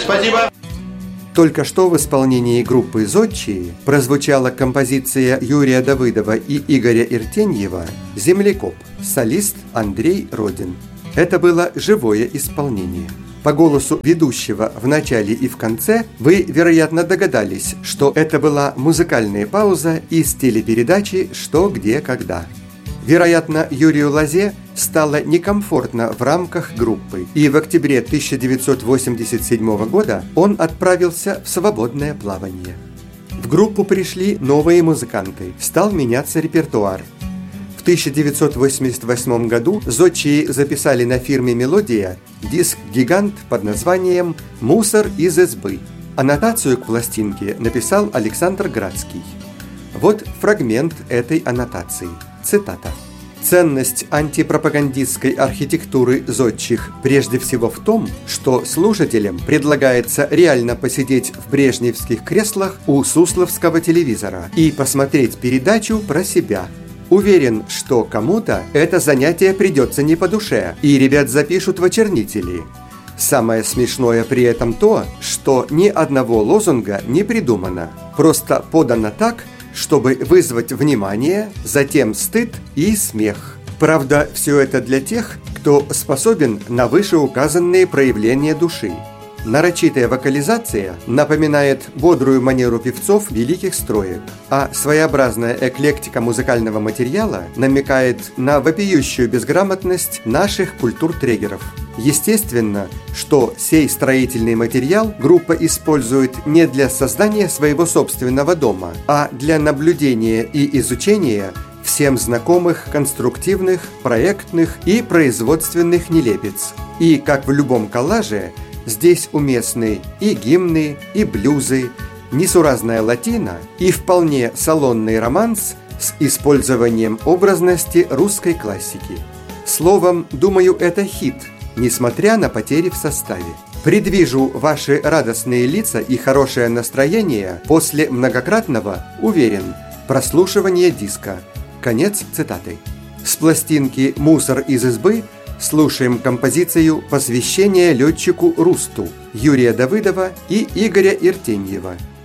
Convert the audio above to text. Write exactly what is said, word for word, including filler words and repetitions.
Спасибо. Только что в исполнении группы «Зодчие» прозвучала композиция Юрия Давыдова и Игоря Иртеньева «Землекоп», солист Андрей Родин. Это было живое исполнение. По голосу ведущего в начале и в конце вы, вероятно, догадались, что это была музыкальная пауза из телепередачи «Что, где, когда». Вероятно, Юрию Лозе стало некомфортно в рамках группы, и в октябре тысяча девятьсот восемьдесят седьмого года он отправился в свободное плавание. В группу пришли новые музыканты, стал меняться репертуар. В тысяча девятьсот восемьдесят восьмом году зодчие записали на фирме «Мелодия» диск-гигант под названием «Мусор из избы». Аннотацию к пластинке написал Александр Градский. Вот фрагмент этой аннотации. Цитата. «Ценность антипропагандистской архитектуры зодчих прежде всего в том, что слушателям предлагается реально посидеть в брежневских креслах у сусловского телевизора и посмотреть передачу про себя. Уверен, что кому-то это занятие придется не по душе, и ребят запишут в очернители. Самое смешное при этом то, что ни одного лозунга не придумано, просто подано так, чтобы вызвать внимание, затем стыд и смех. Правда, все это для тех, кто способен на вышеуказанные проявления души. Нарочитая вокализация напоминает бодрую манеру певцов великих строек, а своеобразная эклектика музыкального материала намекает на вопиющую безграмотность наших культуртрегеров. Естественно, что сей строительный материал группа использует не для создания своего собственного дома, а для наблюдения и изучения всем знакомых конструктивных, проектных и производственных нелепиц. И, как в любом коллаже, здесь уместны и гимны, и блюзы, несуразная латина и вполне салонный романс с использованием образности русской классики. Словом, думаю, это хит, несмотря на потери в составе. Предвижу ваши радостные лица и хорошее настроение после многократного, уверен, прослушивания диска. Конец цитаты. С пластинки «Мусор из избы» слушаем композицию «Посвящение летчику Русту» Юрия Давыдова и Игоря Иртеньева.